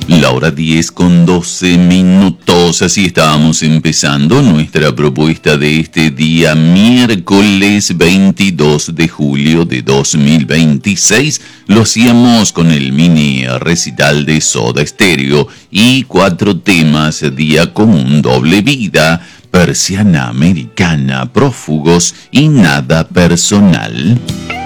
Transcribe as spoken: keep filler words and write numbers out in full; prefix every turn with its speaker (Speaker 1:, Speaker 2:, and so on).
Speaker 1: La hora diez con doce minutos, así estábamos empezando nuestra propuesta de este día miércoles veintidós de julio de dos mil veintiséis. Lo hacíamos con el mini recital de Soda Stereo y cuatro temas: Día Común, Doble Vida, Persiana Americana, Prófugos y Nada Personal.